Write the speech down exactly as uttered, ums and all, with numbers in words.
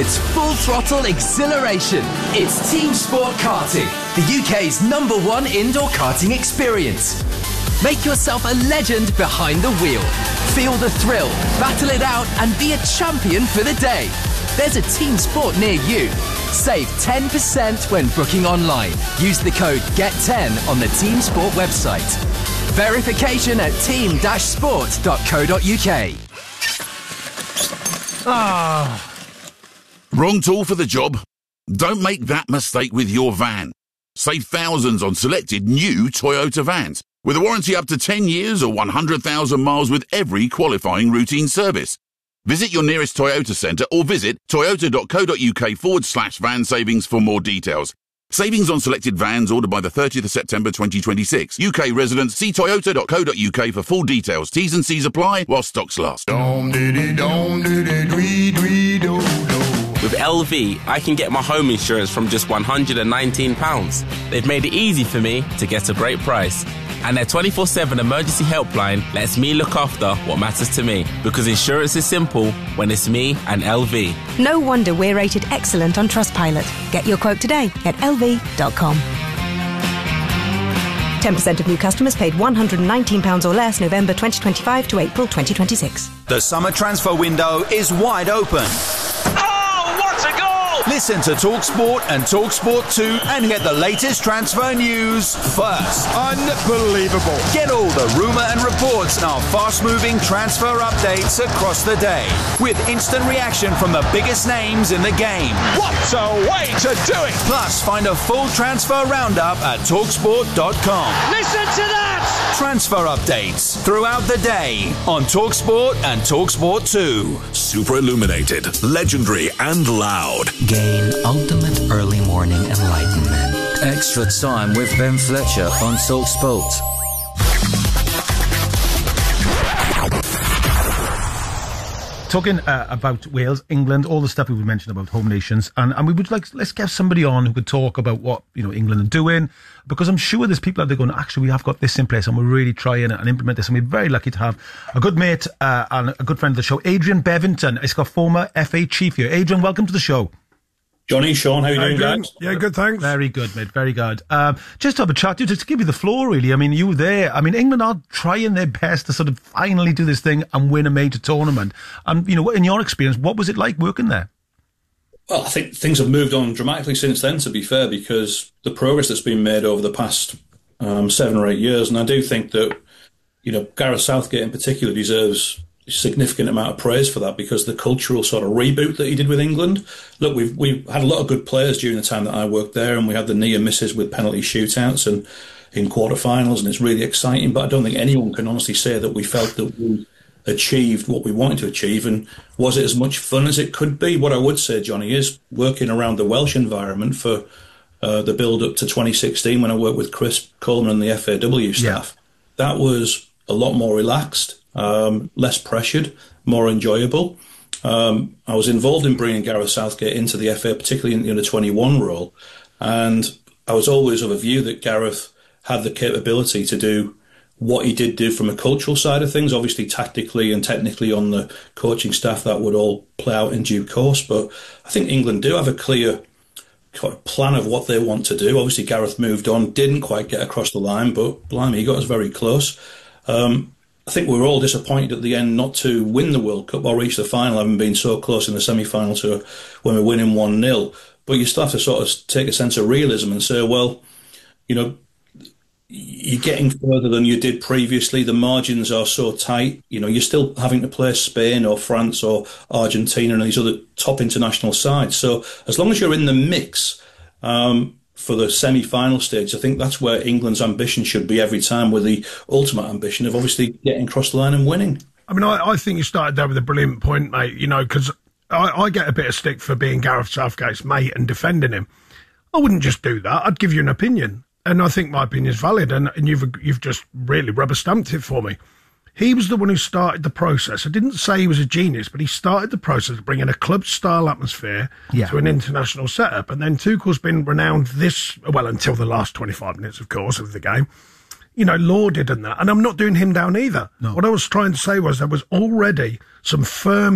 It's full throttle exhilaration. It's Team Sport Karting, the U K's number one indoor karting experience. Make yourself a legend behind the wheel. Feel the thrill, battle it out, and be a champion for the day. There's a Team Sport near you. Save ten percent when booking online. Use the code G E T ten on the Team Sport website. Verification at team dash sport dot co dot U K. Ah. Wrong tool for the job? Don't make that mistake with your van. Save thousands on selected new Toyota vans, with a warranty up to ten years or one hundred thousand miles with every qualifying routine service. Visit your nearest Toyota centre or visit toyota dot co dot U K forward slash van savings for more details. Savings on selected vans ordered by the thirtieth of September twenty twenty-six. U K residents, see toyota dot co dot U K for full details. T's and C's apply while stocks last. With L V, I can get my home insurance from just one hundred and nineteen pounds. They've made it easy for me to get a great price. And their twenty-four seven emergency helpline lets me look after what matters to me. Because insurance is simple when it's me and L V. No wonder we're rated excellent on Trustpilot. Get your quote today at L V dot com. ten percent of new customers paid one hundred and nineteen pounds or less November twenty twenty-five to April twenty twenty-six. The summer transfer window is wide open. Listen to TalkSport and TalkSport two and get the latest transfer news first. Unbelievable. Get all the rumour and reports and our fast-moving transfer updates across the day with instant reaction from the biggest names in the game. What a way to do it! Plus, find a full transfer roundup at talk sport dot com. Listen to that! Transfer updates throughout the day on TalkSport and TalkSport two. Super illuminated, legendary and loud. Gain ultimate early morning enlightenment. Extra time with Ben Fletcher on TalkSport. Talking uh, about Wales, England, all the stuff we mentioned about home nations, and, and we would like, let's get somebody on who could talk about what, you know, England are doing, because I'm sure there's people out there going, actually, we have got this in place and we're really trying and implement this, and we're very lucky to have a good mate uh, and a good friend of the show, Adrian Bevington. He's got former F A chief here. Adrian, welcome to the show. Johnny, Sean, how are you doing, doing, guys? Yeah, good, thanks. Very good, mate, very good. Um, just to have a chat, just to give you the floor, really. I mean, you were there. I mean, England are trying their best to sort of finally do this thing and win a major tournament. And, you know, in your experience, what was it like working there? Well, I think things have moved on dramatically since then, to be fair, because the progress that's been made over the past um, seven or eight years, and I do think that, you know, Gareth Southgate in particular deserves significant amount of praise for that, because the cultural sort of reboot that he did with England. Look, we've we've had a lot of good players during the time that I worked there, and we had the near misses with penalty shootouts and in quarterfinals, and it's really exciting. But I don't think anyone can honestly say that we felt that we achieved what we wanted to achieve. And was it as much fun as it could be? What I would say, Johnny, is working around the Welsh environment for uh, the build up to twenty sixteen, when I worked with Chris Coleman and the F A W staff, yeah. That was a lot more relaxed. Um, less pressured, more enjoyable. Um, I was involved in bringing Gareth Southgate into the F A, particularly in the under twenty-one role, and I was always of a view that Gareth had the capability to do what he did do from a cultural side of things. Obviously, tactically and technically on the coaching staff, that would all play out in due course, but I think England do have a clear plan of what they want to do. Obviously, Gareth moved on, didn't quite get across the line, but blimey, he got us very close. Um, I think we were all disappointed at the end not to win the World Cup or reach the final, having been so close in the semi-final to when we're winning one nil. But you still have to sort of take a sense of realism and say, well, you know, you're getting further than you did previously. The margins are so tight. You know, you're still having to play Spain or France or Argentina and these other top international sides. So as long as you're in the mix, um, for the semi-final stage, I think that's where England's ambition should be every time, with the ultimate ambition of obviously getting across the line and winning. I mean, I, I think you started there with a brilliant point, mate, you know, because I, I get a bit of stick for being Gareth Southgate's mate and defending him. I wouldn't just do that. I'd give you an opinion, and I think my opinion is valid, and, and you've you've just really rubber-stamped it for me. He was the one who started the process. I didn't say he was a genius, but he started the process of bringing a club-style atmosphere yeah. to an international setup. And then Tuchel's been renowned this, well, until the last twenty-five minutes, of course, of the game, you know, lauded and that. And I'm not doing him down either. No. What I was trying to say was there was already some firm